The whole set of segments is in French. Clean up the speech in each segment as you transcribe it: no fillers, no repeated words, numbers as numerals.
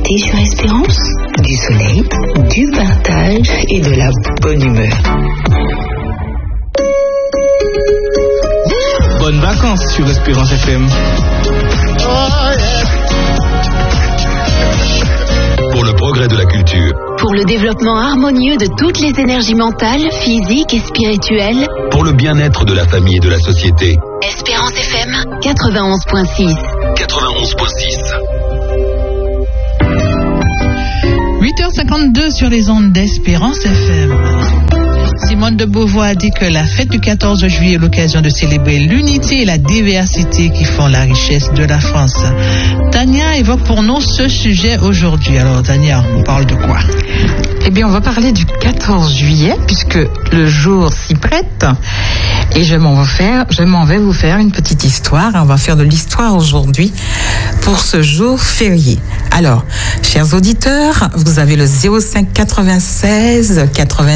thé sur Espérance, du soleil, du partage et de la bonne humeur. Bonnes vacances sur Espérance FM. Pour le progrès de la culture. Pour le développement harmonieux de toutes les énergies mentales, physiques et spirituelles. Pour le bien-être de la famille et de la société. Espérance FM 91.6. 91.6. 8h52 sur les ondes d'Espérance FM. Simone de Beauvoir a dit que la fête du 14 juillet est l'occasion de célébrer l'unité et la diversité qui font la richesse de la France. Tania évoque pour nous ce sujet aujourd'hui. Alors Tania, on parle de quoi? Eh bien, on va parler du 14 juillet puisque le jour s'y prête. Et je m'en vais vous faire une petite histoire. On va faire de l'histoire aujourd'hui pour ce jour férié. Alors, chers auditeurs, vous avez le 05 96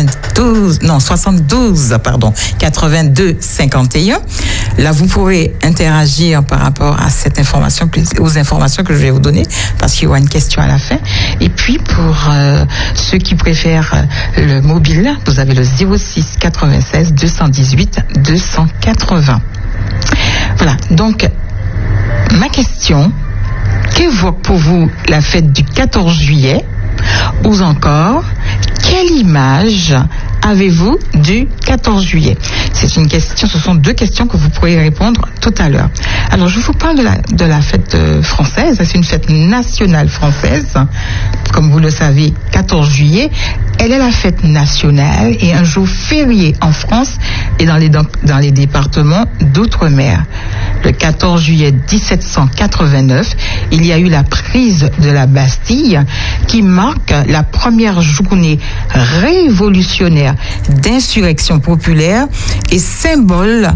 72 82 51. Là, vous pourrez interagir par rapport à cette information, aux informations que je vais vous donner, parce qu'il y aura une question à la fin. Et puis, pour ceux qui préfèrent le mobile, vous avez le 06 96 218 280. Voilà, donc, ma question, qu'évoque pour vous la fête du 14 juillet? Ou encore, quelle image avez-vous du 14 juillet? C'est une question, ce sont deux questions que vous pourrez répondre tout à l'heure. Alors, je vous parle de la fête française. C'est une fête nationale française. Comme vous le savez, 14 juillet, elle est la fête nationale et un jour férié en France et dans les départements d'outre-mer. Le 14 juillet 1789, il y a eu la prise de la Bastille qui marque la première journée révolutionnaire d'insurrection populaire et symbolise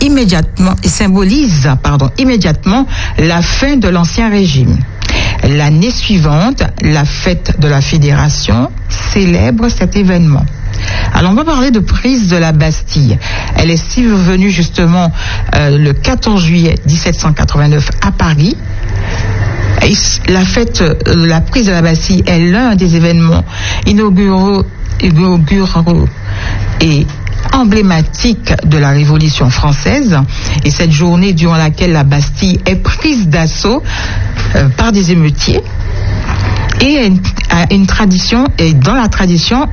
immédiatement la fin de l'Ancien Régime. L'année suivante, la fête de la Fédération célèbre cet événement. Alors, on va parler de prise de la Bastille. Elle est survenue justement le 14 juillet 1789 à Paris. Et la fête de la prise de la Bastille est l'un des événements inauguraux et emblématique de la Révolution française, et cette journée durant laquelle la Bastille est prise d'assaut par des émeutiers, et a une tradition, et dans la tradition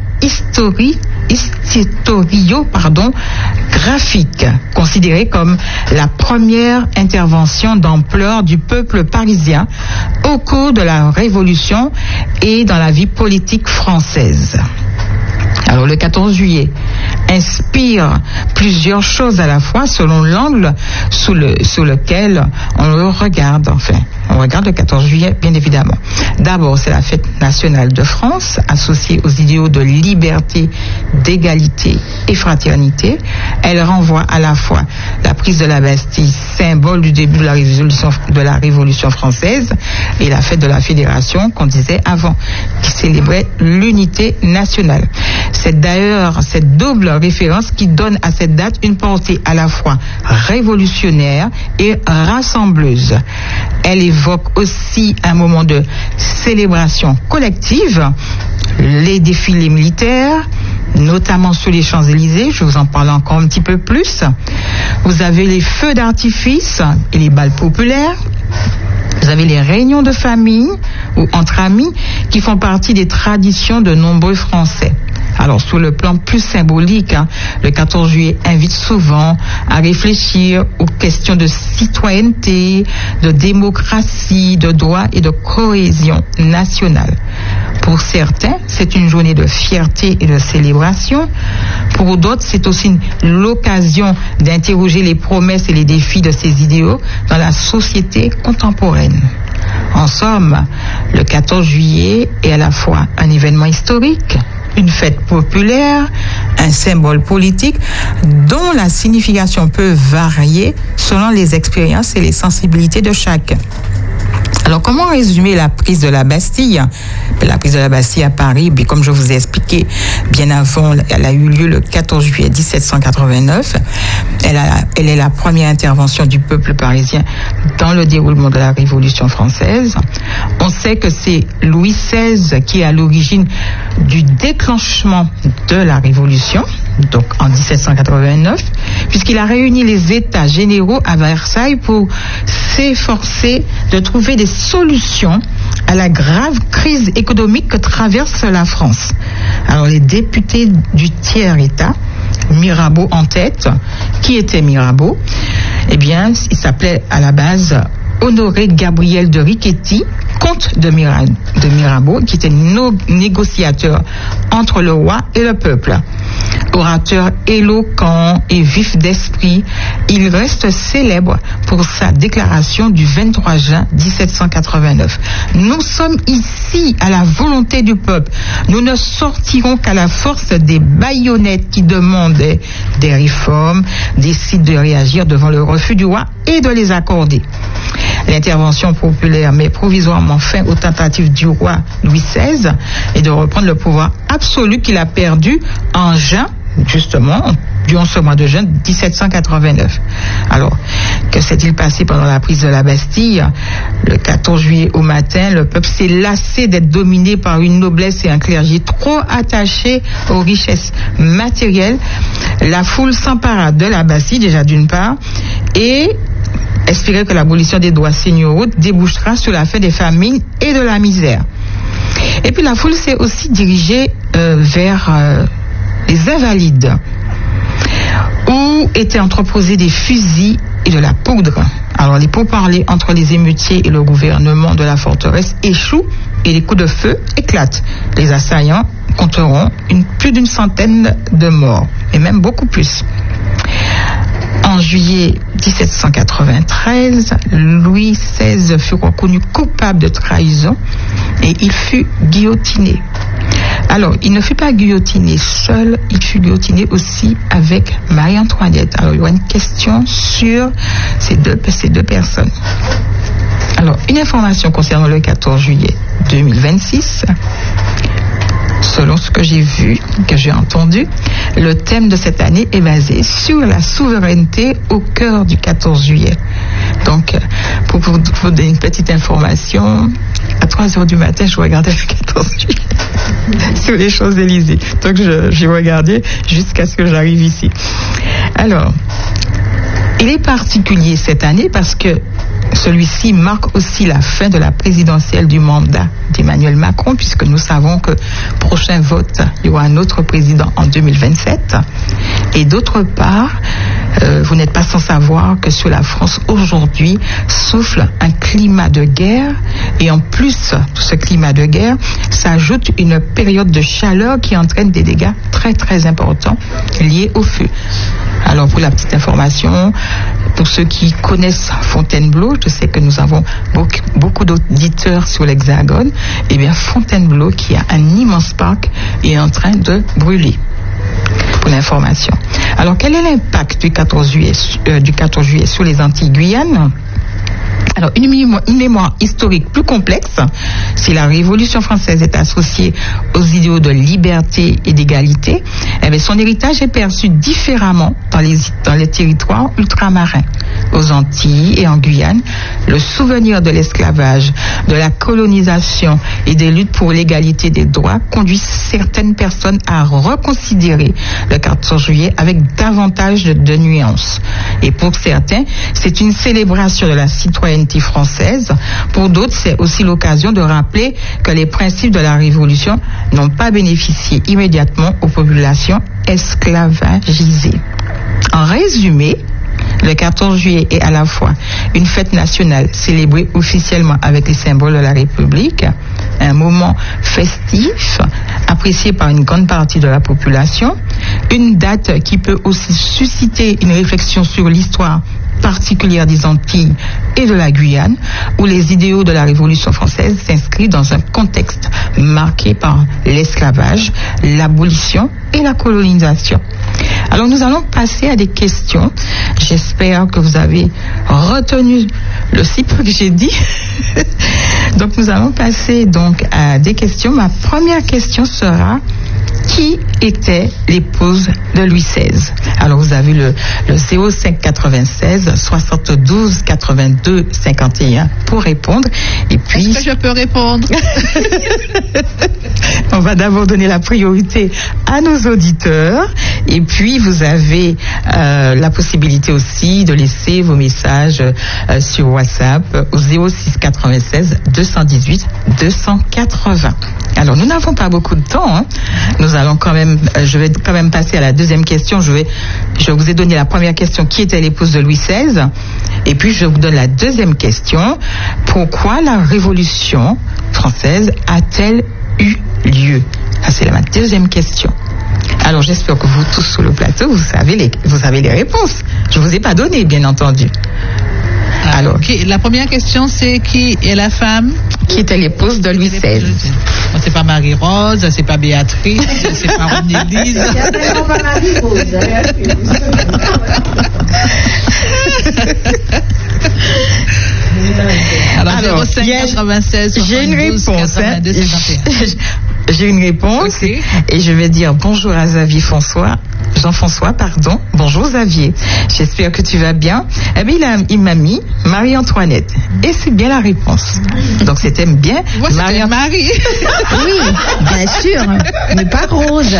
historiographique, considérée comme la première intervention d'ampleur du peuple parisien au cours de la Révolution et dans la vie politique française. Alors, le 14 juillet inspire plusieurs choses à la fois selon l'angle sous lequel on le regarde. Enfin, on regarde le 14 juillet, bien évidemment. D'abord, c'est la fête nationale de France, associée aux idéaux de liberté, d'égalité et fraternité. Elle renvoie à la fois la prise de la Bastille, symbole du début de la Révolution française, et la fête de la Fédération, qu'on disait avant, qui célébrait l'unité nationale. C'est d'ailleurs cette double référence qui donne à cette date une portée à la fois révolutionnaire et rassembleuse. Elle évoque aussi un moment de célébration collective, les défilés militaires, notamment sur les Champs-Élysées, je vous en parle encore un petit peu plus. Vous avez les feux d'artifice et les bals populaires. Vous avez les réunions de famille ou entre amis qui font partie des traditions de nombreux Français. Alors, sur le plan plus symbolique, le 14 juillet invite souvent à réfléchir aux questions de citoyenneté, de démocratie, de droit et de cohésion nationale. Pour certains, c'est une journée de fierté et de célébration. Pour d'autres, c'est aussi l'occasion d'interroger les promesses et les défis de ces idéaux dans la société contemporaine. En somme, le 14 juillet est à la fois un événement historique, une fête populaire, un symbole politique dont la signification peut varier selon les expériences et les sensibilités de chacun. Alors, Alors, comment résumer la prise de la Bastille? La prise de la Bastille à Paris, comme je vous ai expliqué bien avant, elle a eu lieu le 14 juillet 1789. Elle est la première intervention du peuple parisien dans le déroulement de la Révolution française. On sait que c'est Louis XVI qui est à l'origine du déclenchement de la Révolution, donc en 1789, puisqu'il a réuni les États généraux à Versailles pour s'efforcer de trouver des solutions à la grave crise économique que traverse la France. Alors les députés du tiers-État, Mirabeau en tête, qui était Mirabeau? Eh bien, il s'appelait à la base Honoré Gabriel de Riquetti, comte de Mirabeau, qui était négociateur entre le roi et le peuple. Orateur éloquent et vif d'esprit, il reste célèbre pour sa déclaration du 23 juin 1789. Nous sommes ici à la volonté du peuple. Nous ne sortirons qu'à la force des baïonnettes qui demandaient des réformes, décident de réagir devant le refus du roi et de les accorder. L'intervention populaire met provisoirement fin aux tentatives du roi Louis XVI et de reprendre le pouvoir absolu qu'il a perdu en juin, justement, durant ce mois de juin 1789. Alors, que s'est-il passé pendant la prise de la Bastille? Le 14 juillet au matin, le peuple s'est lassé d'être dominé par une noblesse et un clergé trop attachés aux richesses matérielles. La foule s'empara de la Bastille, déjà d'une part, et espérait que l'abolition des droits seigneuriaux débouchera sur la fin des famines et de la misère. Et puis la foule s'est aussi dirigée vers les Invalides, où étaient entreposés des fusils et de la poudre. Alors les pourparlers entre les émeutiers et le gouvernement de la forteresse échouent et les coups de feu éclatent. Les assaillants compteront plus d'une centaine de morts, et même beaucoup plus. En juillet 1793, Louis XVI fut reconnu coupable de trahison et il fut guillotiné. Alors, il ne fut pas guillotiné seul, il fut guillotiné aussi avec Marie-Antoinette. Alors, il y aura une question sur ces deux personnes. Alors, une information concernant le 14 juillet 2026. Selon ce que j'ai vu, que j'ai entendu, le thème de cette année est basé sur la souveraineté au cœur du 14 juillet. Donc, pour vous donner une petite information, à 3h du matin, je regardais le 14 juillet sur les Champs-Élysées. Donc, j'ai regardé jusqu'à ce que j'arrive ici. Alors, il est particulier cette année parce que celui-ci marque aussi la fin de la présidentielle du mandat d'Emmanuel Macron, puisque nous savons que prochain vote, il y aura un autre président en 2027. Et d'autre part, vous n'êtes pas sans savoir que sur la France aujourd'hui souffle un climat de guerre, et en plus de ce climat de guerre, s'ajoute une période de chaleur qui entraîne des dégâts très très importants liés au feu. Alors pour la petite information, pour ceux qui connaissent Fontainebleau, je sais que nous avons beaucoup d'auditeurs sur l'Hexagone, et bien Fontainebleau, qui a un immense parc, est en train de brûler. Pour l'information. Alors quel est l'impact du 14 juillet sur les Antilles-Guyane? Alors, une mémoire historique plus complexe, si la Révolution française est associée aux idéaux de liberté et d'égalité, eh bien, son héritage est perçu différemment dans les territoires ultramarins. Aux Antilles et en Guyane, le souvenir de l'esclavage, de la colonisation et des luttes pour l'égalité des droits conduit certaines personnes à reconsidérer le 14 juillet avec davantage de nuances. Et pour certains, c'est une célébration de la citoyenneté française. Pour d'autres, c'est aussi l'occasion de rappeler que les principes de la Révolution n'ont pas bénéficié immédiatement aux populations esclavagisées. En résumé, le 14 juillet est à la fois une fête nationale célébrée officiellement avec les symboles de la République, un moment festif apprécié par une grande partie de la population, une date qui peut aussi susciter une réflexion sur l'histoire particulière des Antilles et de la Guyane, où les idéaux de la Révolution française s'inscrivent dans un contexte marqué par l'esclavage, l'abolition et la colonisation. Alors nous allons passer à des questions. J'espère que vous avez retenu le si peu que j'ai dit. Donc nous allons passer donc à des questions. Ma première question sera: qui était l'épouse de Louis XVI? Alors vous avez le 05 96 72 82 51 pour répondre. Et puis, est-ce que je peux répondre? On va d'abord donner la priorité à nos auditeurs. Et puis vous avez la possibilité aussi de laisser vos messages sur WhatsApp au 06 96 218 280. Alors nous n'avons pas beaucoup de temps, hein. Nous allons quand même, je vais quand même passer à la deuxième question. Je vous ai donné la première question, qui était l'épouse de Louis XVI, et puis je vous donne la deuxième question: pourquoi la Révolution française a-t-elle eu lieu? Ça, c'est ma deuxième question. Alors j'espère que vous tous sur le plateau, vous savez les réponses. Je vous ai pas donné, bien entendu. Alors, la première question, c'est qui est la femme qui était l'épouse de Louis XVI? C'est pas Marie-Rose, c'est pas Béatrice, c'est pas René-Lise. C'est pas Marie-Rose. Alors 05 96 72 j'ai une réponse. 82 51. J'ai une réponse, okay. Et je vais dire bonjour à Jean-François, pardon. Bonjour Xavier. J'espère que tu vas bien. Eh bien, il m'a mis Marie-Antoinette. Et c'est bien la réponse. Donc c'était bien Marie. Oui, bien sûr. Mais pas Rose.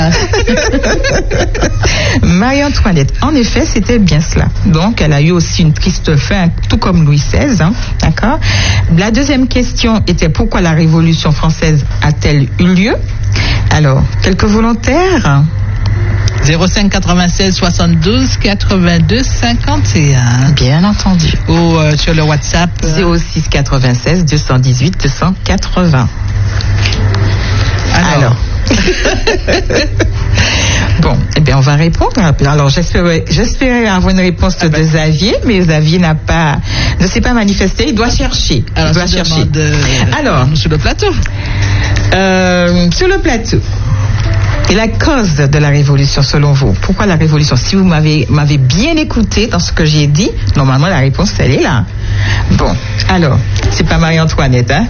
Marie-Antoinette. En effet, c'était bien cela. Donc elle a eu aussi une triste fin, tout comme Louis XVI. Hein, d'accord. La deuxième question était: pourquoi la Révolution française a-t-elle eu lieu? Alors, quelques volontaires? 05 96 72 82 51. Bien entendu. Ou sur le WhatsApp 06 96 218 280. Alors. Bon, eh bien, on va répondre. Alors, j'espérais avoir une réponse de Xavier, mais Xavier ne s'est pas manifesté. Il doit chercher. Alors, sur le plateau. Sur le plateau. Et la cause de la Révolution, selon vous? Pourquoi la Révolution? Si vous m'avez bien écouté dans ce que j'ai dit, normalement la réponse, elle est là. Bon, alors, c'est pas Marie-Antoinette, hein?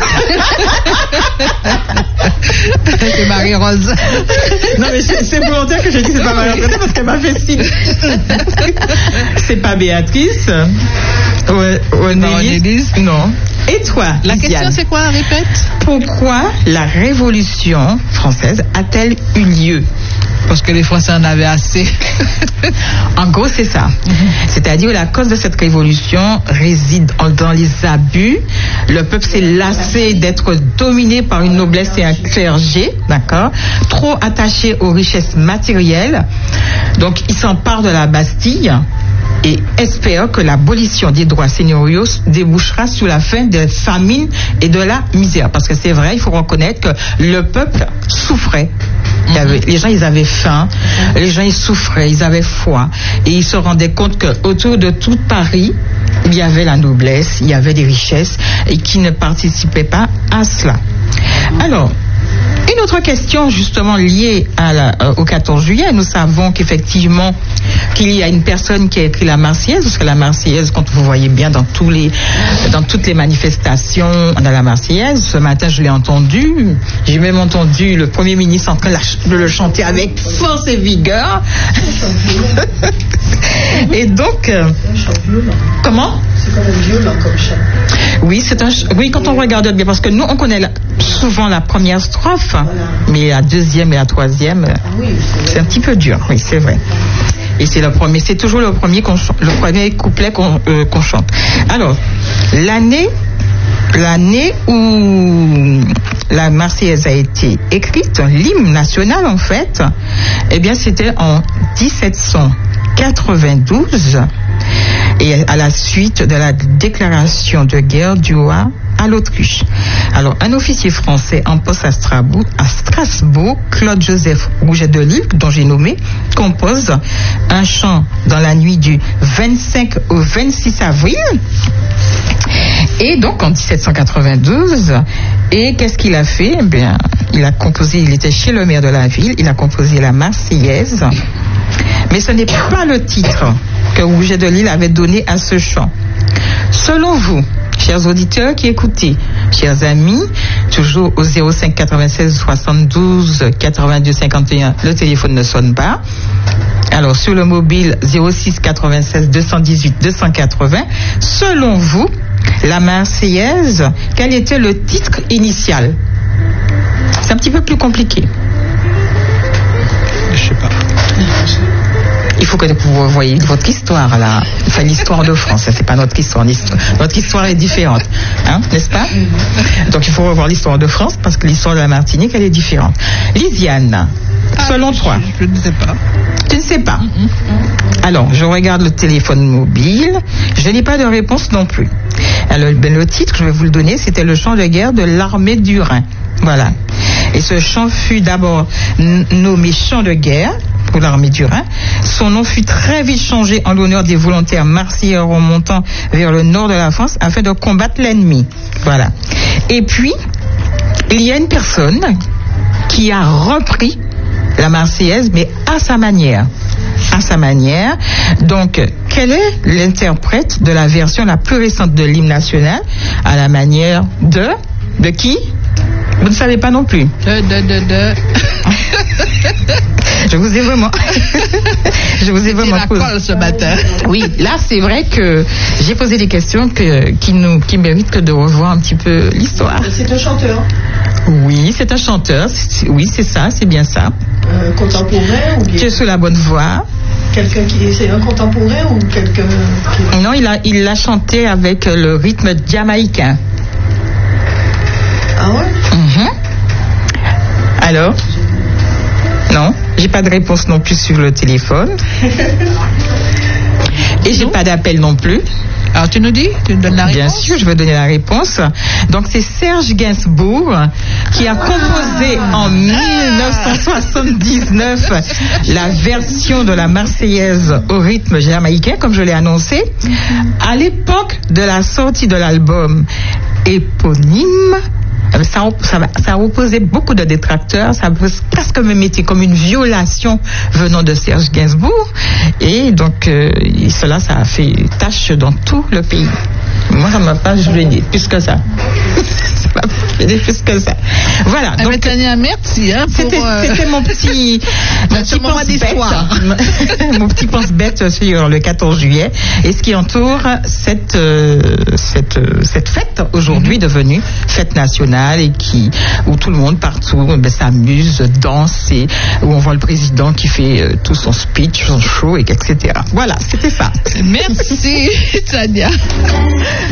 C'est Marie-Rose. Non, mais c'est volontaire que j'ai dit c'est pas Marie-Antoinette parce qu'elle m'a fait signe. C'est pas Béatrice. Non. Et toi, la question, c'est quoi? Répète. Pourquoi la Révolution française a-t-elle eu lieu? Parce que les Français en avaient assez. En gros, c'est ça. C'est-à-dire, la cause de cette révolution réside dans les abus. Le peuple s'est lassé d'être dominé par une noblesse et un clergé, d'accord, trop attaché aux richesses matérielles. Donc, il s'empare de la Bastille et espère que l'abolition des droits seigneuriaux débouchera sur la fin des famines et de la misère. Parce que c'est vrai, il faut reconnaître que le peuple souffrait. Les gens, ils avaient faim, les gens, ils souffraient, ils avaient froid. Et ils se rendaient compte qu'autour de tout Paris, il y avait la noblesse, il y avait des richesses, et qui ne participaient pas à cela. Alors, une autre question justement liée au 14 juillet, nous savons qu'effectivement qu'il y a une personne qui a écrit la Marseillaise, parce que la Marseillaise, quand vous voyez bien dans toutes les manifestations, on a la Marseillaise. Ce matin, je l'ai entendu, j'ai même entendu le Premier ministre en train de le chanter avec force et vigueur. Et donc, comment? C'est quand même violent comme chant. Oui, quand on regarde bien, parce que nous, on connaît souvent la première strophe, voilà. Mais la deuxième et la troisième, c'est un petit peu dur, oui, c'est vrai. Et c'est toujours le premier couplet qu'on chante. Alors, l'année où la Marseillaise a été écrite, l'hymne national en fait, eh bien c'était en 1792, et à la suite de la déclaration de guerre du roi à l'Autriche. Alors, un officier français en poste à Strasbourg, Claude-Joseph Rouget de Lille, dont j'ai nommé, compose un chant dans la nuit du 25 au 26 avril. Et donc, en 1792, et qu'est-ce qu'il a fait? Eh bien, il était chez le maire de la ville, il a composé la Marseillaise. Mais ce n'est pas le titre que Rouget de Lille avait donné à ce chant. Selon vous, chers auditeurs qui écoutez, chers amis, toujours au 05 96 72 82 51, le téléphone ne sonne pas. Alors sur le mobile 06 96 218 280, selon vous, la Marseillaise, quel était le titre initial? C'est un petit peu plus compliqué. Je sais pas. Il faut que vous voyez votre histoire là, enfin l'histoire de France, c'est pas notre histoire. Notre histoire est différente, hein, n'est-ce pas? Donc il faut revoir l'histoire de France parce que l'histoire de la Martinique elle est différente. Lisiane, selon toi? Je ne sais pas. Tu ne sais pas. Alors je regarde le téléphone mobile, je n'ai pas de réponse non plus. Alors le titre, je vais vous le donner, c'était le chant de guerre de l'armée du Rhin. Voilà. Et ce chant fut d'abord nommé chant de guerre pour l'armée du Rhin. Son nom fut très vite changé en l'honneur des volontaires marseillais remontant vers le nord de la France afin de combattre l'ennemi. Voilà. Et puis, il y a une personne qui a repris la Marseillaise, mais à sa manière. À sa manière. Donc, quel est l'interprète de la version la plus récente de l'hymne national à la manière de qui? Vous ne savez pas non plus. Je vous ai vraiment la colle ce matin. Oui, là c'est vrai que j'ai posé des questions qui méritent que de revoir un petit peu l'histoire. C'est un chanteur Oui, c'est un chanteur. Oui, c'est ça, c'est bien ça. Contemporain ou bien Tu es sur la bonne voie. quelqu'un c'est un contemporain ou quelqu'un qui... Non, il l'a chanté avec le rythme jamaïcain. Ah ouais? Alors? Non, j'ai pas de réponse non plus sur le téléphone. Et j'ai pas d'appel non plus. Alors tu nous dis? Tu nous donnes la réponse? Bien sûr, je vais donner la réponse. Donc c'est Serge Gainsbourg qui a composé en 1979 la version de la Marseillaise au rythme jamaïcain, comme je l'ai annoncé, à l'époque de la sortie de l'album éponyme. Ça a opposé beaucoup de détracteurs, ça a presque même été comme une violation venant de Serge Gainsbourg, et donc ça a fait tache dans tout le pays. Moi, ça ne m'a pas gêné plus que ça. Ça m'a pas gêné plus que ça. Voilà. Donc, Tania, merci. Hein, c'était mon petit mon petit pense-bête sur le 14 juillet et ce qui entoure cette fête aujourd'hui devenue fête nationale et où tout le monde partout s'amuse, danse et où on voit le président qui fait tout son speech, son show, etc. Voilà, c'était ça. Merci, Tania.